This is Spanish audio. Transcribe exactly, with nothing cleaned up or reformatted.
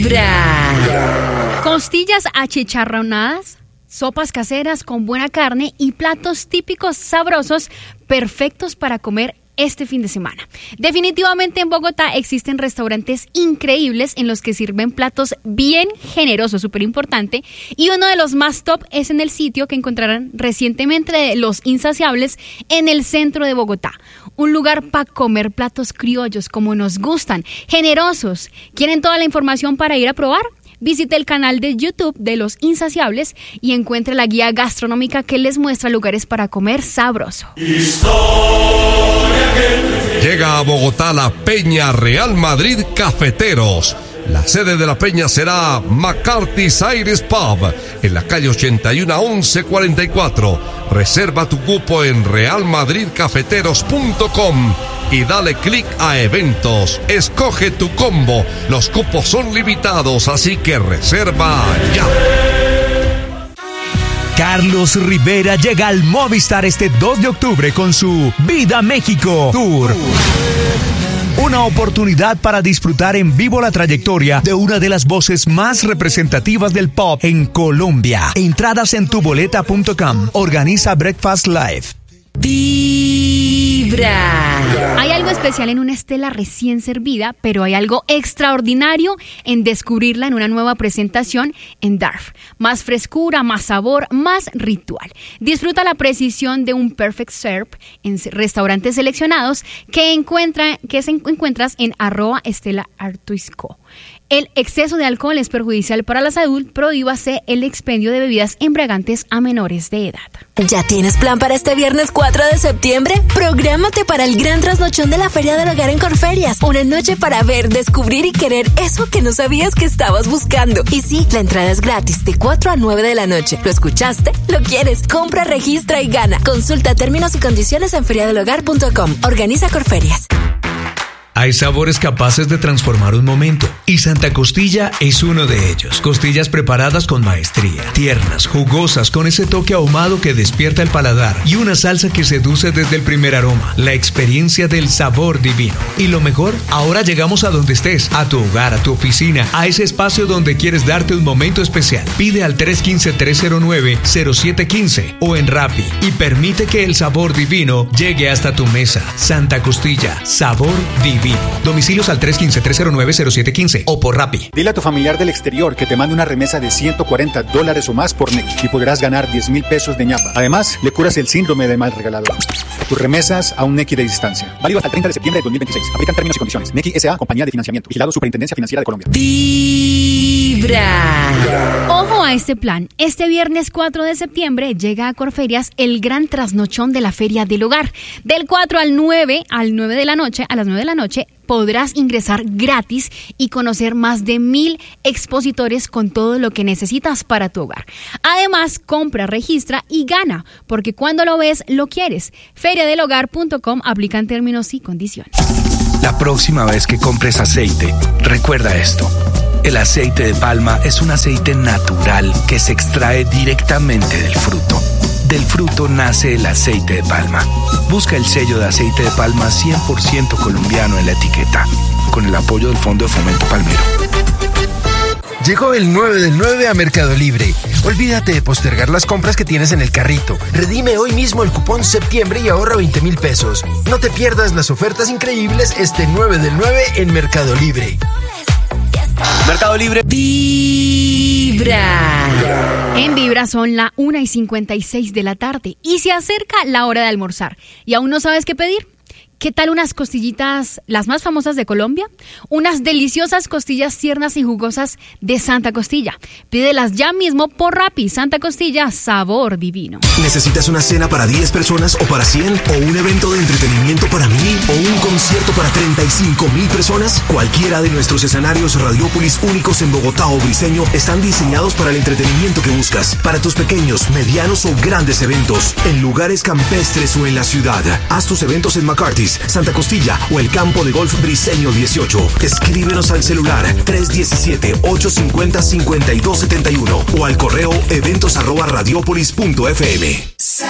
Vibra. Costillas achicharronadas, sopas caseras con buena carne y platos típicos sabrosos perfectos para comer este fin de semana. Definitivamente en Bogotá existen restaurantes increíbles en los que sirven platos bien generosos, súper importante, y uno de los más top es en el sitio que encontrarán recientemente de Los Insaciables en el centro de Bogotá. Un lugar para comer platos criollos como nos gustan, generosos. ¿Quieren toda la información para ir a probar? Visite el canal de YouTube de Los Insaciables y encuentre la guía gastronómica que les muestra lugares para comer sabroso. Llega a Bogotá la Peña Real Madrid Cafeteros. La sede de la peña será McCarthy's Irish Pub, en la calle ochenta y uno once cuarenta y cuatro. Reserva tu cupo en real madrid cafeteros punto com y dale clic a eventos. Escoge tu combo. Los cupos son limitados, así que reserva ya. Carlos Rivera llega al Movistar este dos de octubre con su Vida México Tour. Una oportunidad para disfrutar en vivo la trayectoria de una de las voces más representativas del pop en Colombia. Entradas en tu boleta punto com. Organiza Breakfast Live. Vibra. Hay algo especial en una estela recién servida, pero hay algo extraordinario en descubrirla en una nueva presentación en Darf. Más frescura, más sabor, más ritual. Disfruta la precisión de un perfect serve en restaurantes seleccionados que, encuentra, que se encuentras en arroba Estela Artuisco. El exceso de alcohol es perjudicial para la salud. Prohíbase el expendio de bebidas embriagantes a menores de edad. ¿Ya tienes plan para este viernes cuatro de septiembre? Prográmate para el gran trasnochón de la Feria del Hogar en Corferias. Una noche para ver, descubrir y querer eso que no sabías que estabas buscando. Y sí, la entrada es gratis de cuatro a nueve de la noche. ¿Lo escuchaste? ¿Lo quieres? Compra, registra y gana. Consulta términos y condiciones en feria del hogar punto com. Organiza Corferias. Hay sabores capaces de transformar un momento, y Santa Costilla es uno de ellos. Costillas preparadas con maestría, tiernas, jugosas, con ese toque ahumado que despierta el paladar, y una salsa que seduce desde el primer aroma. La experiencia del sabor divino. Y lo mejor, ahora llegamos a donde estés, a tu hogar, a tu oficina, a ese espacio donde quieres darte un momento especial. Pide al tres uno cinco, tres cero nueve, cero siete uno cinco o en Rappi y permite que el sabor divino llegue hasta tu mesa. Santa Costilla, sabor divino. Domicilios al tres uno cinco, tres cero nueve, cero siete uno cinco o por Rappi. Dile a tu familiar del exterior que te mande una remesa de ciento cuarenta dólares o más por Nequi y podrás ganar diez mil pesos de ñapa. Además, le curas el síndrome del mal regalador. Tus remesas a un Nequi de distancia. Válido hasta el treinta de septiembre de dos mil veintiséis. Aplican términos y condiciones. Nequi S A, compañía de financiamiento. Vigilado Superintendencia Financiera de Colombia. Vibra. Ojo a este plan. Este viernes cuatro de septiembre llega a Corferias el gran trasnochón de la Feria del Hogar. Del cuatro al nueve, al nueve de la noche, a las nueve de la noche, podrás ingresar gratis y conocer más de mil expositores con todo lo que necesitas para tu hogar. Además, compra, registra y gana, porque cuando lo ves, lo quieres. feria del hogar punto com, aplican términos y condiciones. La próxima vez que compres aceite, recuerda esto. El aceite de palma es un aceite natural que se extrae directamente del fruto. Del fruto nace el aceite de palma. Busca el sello de aceite de palma cien por ciento colombiano en la etiqueta, con el apoyo del Fondo de Fomento Palmero. Llegó el nueve del nueve a Mercado Libre. Olvídate de postergar las compras que tienes en el carrito. Redime hoy mismo el cupón septiembre y ahorra veinte mil pesos. No te pierdas las ofertas increíbles este nueve del nueve en Mercado Libre. Mercado Libre. Vibra. En Vibra son la una y cincuenta y seis de la tarde y se acerca la hora de almorzar. ¿Y aún no sabes qué pedir? ¿Qué tal unas costillitas, las más famosas de Colombia? Unas deliciosas costillas tiernas y jugosas de Santa Costilla. Pídelas ya mismo por Rappi. Santa Costilla, sabor divino. ¿Necesitas una cena para diez personas o para cien? ¿O un evento de entretenimiento para mil? ¿O un concierto para treinta y cinco mil personas? Cualquiera de nuestros escenarios Radiópolis únicos en Bogotá o Briseño están diseñados para el entretenimiento que buscas. Para tus pequeños, medianos o grandes eventos. En lugares campestres o en la ciudad. Haz tus eventos en McCarthy's, Santa Costilla o el campo de golf Briseño dieciocho. Escríbenos al celular tres uno siete, ocho cinco cero, cinco dos siete uno o al correo eventos arroba radiopolis punto f m.